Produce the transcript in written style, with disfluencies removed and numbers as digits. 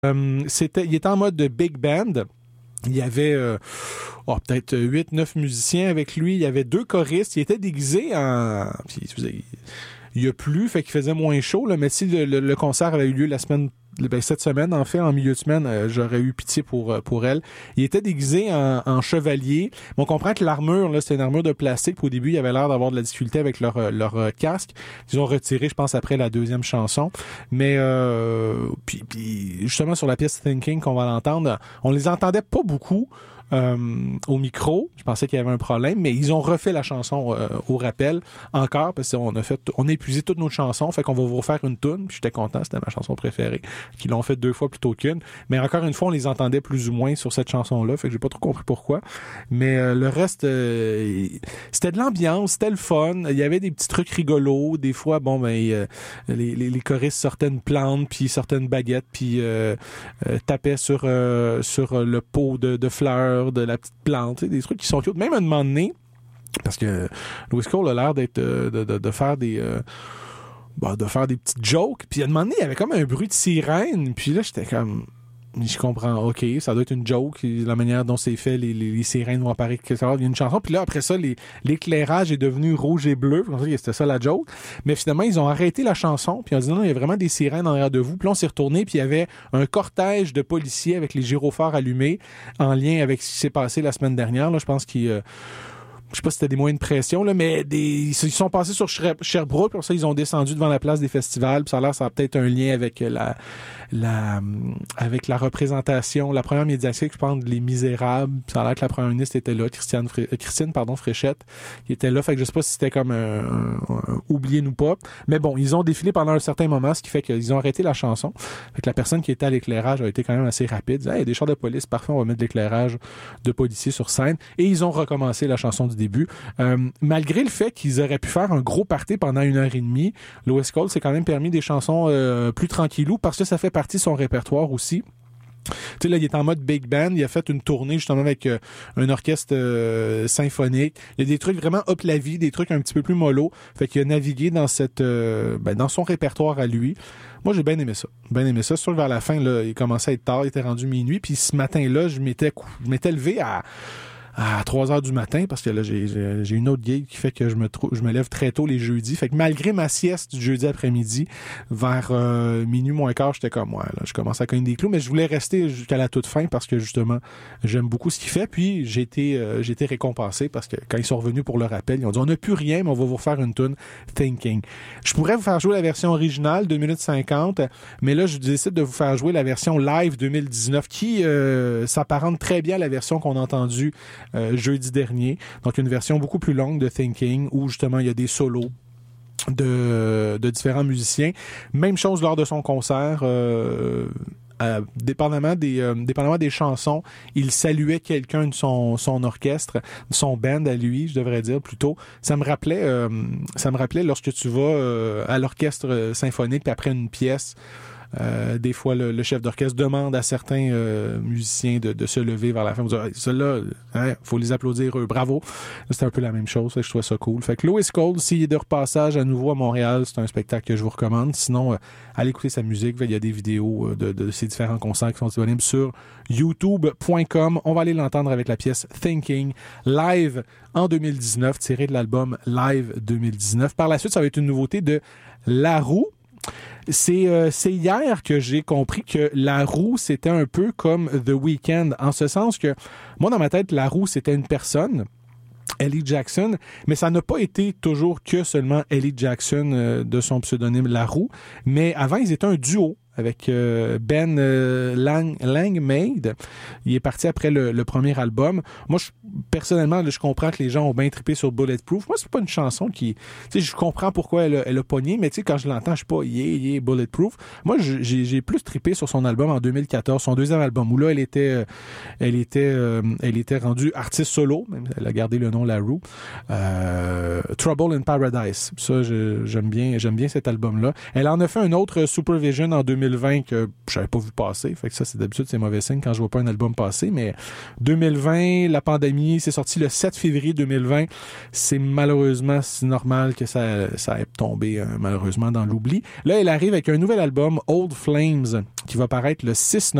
Il était en mode de big band. Il y avait peut-être 8-9 musiciens avec lui. Il y avait 2 choristes. Il était déguisé en... Il a plu, fait qu'il faisait moins chaud, là, mais si le concert avait eu lieu cette semaine, en fait, en milieu de semaine, j'aurais eu pitié pour elle. Il était déguisé en chevalier. On comprend que l'armure, là, c'était une armure de plastique. Puis au début, il avait l'air d'avoir de la difficulté avec leur casque. Ils ont retiré, je pense, après la 2e chanson. Mais puis justement, sur la pièce Thinking qu'on va l'entendre, on les entendait pas beaucoup. Au micro, je pensais qu'il y avait un problème, mais ils ont refait la chanson au rappel encore parce qu'on a épuisé toutes nos chansons, fait qu'on va vous refaire une toune. Puis j'étais content, c'était ma chanson préférée, qu'ils l'ont fait 2 fois plutôt qu'une. Mais encore une fois, on les entendait plus ou moins sur cette chanson-là, fait que j'ai pas trop compris pourquoi. Mais le reste, c'était de l'ambiance, c'était le fun. Il y avait des petits trucs rigolos. Des fois, les choristes sortaient une plante, puis sortaient une baguette, puis tapaient sur le pot de fleurs de la petite plante, des trucs qui sont cute. Même à un moment donné, parce que Louis Cole a l'air d'être de faire des petites jokes, puis à un moment donné, il y avait comme un bruit de sirène, puis là, j'étais comme... Je comprends, ok, ça doit être une joke, la manière dont c'est fait, les sirènes vont apparaître, il y a une chanson, puis là, après ça, l'éclairage est devenu rouge et bleu, c'était ça la joke, mais finalement, ils ont arrêté la chanson, puis ils ont dit non, il y a vraiment des sirènes en arrière de vous, puis là, on s'est retourné, puis il y avait un cortège de policiers avec les gyrophares allumés, en lien avec ce qui s'est passé la semaine dernière, là, je pense qu'ils... je sais pas si c'était des moyens de pression, là, mais ils sont passés sur Sherbrooke, pour ça, ils ont descendu devant la place des festivals, puis ça a peut-être un lien avec avec la représentation, la première médiatique, je pense, de Les Misérables. Ça a l'air que la première ministre était là, Christine Fréchette, qui était là. Fait que je sais pas si c'était comme un oubliez-nous pas. Mais bon, ils ont défilé pendant un certain moment, ce qui fait qu'ils ont arrêté la chanson. Fait que la personne qui était à l'éclairage a été quand même assez rapide. Il y a des chars de police, parfait, on va mettre de l'éclairage de policiers sur scène. Et ils ont recommencé la chanson du début. Malgré le fait qu'ils auraient pu faire un gros party pendant 1h30, Louis Cole s'est quand même permis des chansons plus tranquillou parce que ça fait partie de son répertoire aussi. Tu sais, là, il est en mode big band. Il a fait une tournée, justement, avec un orchestre symphonique. Il y a des trucs vraiment up la vie, des trucs un petit peu plus mollo. Fait qu'il a navigué dans dans son répertoire à lui. Moi, j'ai bien aimé ça. C'est sûr que vers la fin, là, il commençait à être tard, il était rendu minuit. Puis ce matin-là, je m'étais levé à 3h du matin parce que là j'ai une autre gig qui fait que je me lève très tôt les jeudis. Fait que malgré ma sieste du jeudi après-midi, vers minuit moins quart, j'étais comme là, je commence à cogner des clous, mais je voulais rester jusqu'à la toute fin parce que justement j'aime beaucoup ce qu'il fait. Puis j'ai été récompensé parce que quand ils sont revenus pour le rappel, ils ont dit on n'a plus rien, mais on va vous refaire une tune Thinking. Je pourrais vous faire jouer la version originale 2 minutes 50, mais là je décide de vous faire jouer la version live 2019 qui s'apparente très bien à la version qu'on a entendue jeudi dernier. Donc, une version beaucoup plus longue de Thinking où, justement, il y a des solos de différents musiciens. Même chose lors de son concert. Dépendamment des chansons, il saluait quelqu'un de son orchestre, de son band à lui, je devrais dire plutôt. Ça me rappelait lorsque tu vas à l'orchestre symphonique puis après une pièce, des fois le chef d'orchestre demande à certains musiciens de se lever vers la fin. Ceux-là, faut les applaudir eux. Bravo. C'était un peu la même chose. Je trouvais ça cool. Fait que Louis Cole, s'il est de repassage à nouveau à Montréal, c'est un spectacle que je vous recommande. Sinon, allez écouter sa musique. Il y a des vidéos de ses différents concerts qui sont disponibles sur youtube.com. On va aller l'entendre avec la pièce Thinking live en 2019, tirée de l'album Live 2019. Par la suite, ça va être une nouveauté de La Roux. C'est hier que j'ai compris que La Roux, c'était un peu comme The Weeknd, en ce sens que, moi, dans ma tête, La Roux, c'était une personne, Ellie Jackson, mais ça n'a pas été toujours que seulement Ellie Jackson de son pseudonyme La Roux, mais avant, ils étaient un duo avec Ben Langmaid. Il est parti après le premier album. Moi, personnellement, je comprends que les gens ont bien trippé sur Bulletproof. Moi, c'est pas une chanson qui... Tu sais, je comprends pourquoi elle a pogné, mais tu sais, quand je l'entends, je suis pas yeah, Bulletproof. Moi, j'ai plus trippé sur son album en 2014, son deuxième album, où là, elle était rendue artiste solo, même elle a gardé le nom La Roux. Trouble in Paradise. Ça, j'aime bien cet album-là. Elle en a fait un autre, Supervision, en 2020. 2020 que j'avais pas vu passer. Fait que ça, d'habitude, c'est mauvais signe quand je vois pas un album passer. Mais 2020, la pandémie, c'est sorti le 7 février 2020. C'est malheureusement, c'est normal que ça ait tombé malheureusement dans l'oubli. Là, elle arrive avec un nouvel album, Old Flames, qui va paraître le 6